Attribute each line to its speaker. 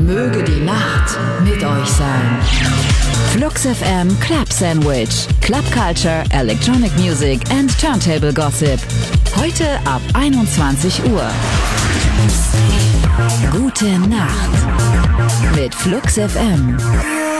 Speaker 1: Möge die Nacht mit euch sein. Flux FM Club Sandwich. Club Culture, Electronic Music and Turntable Gossip. Heute ab 21 Uhr. Gute Nacht mit Flux FM.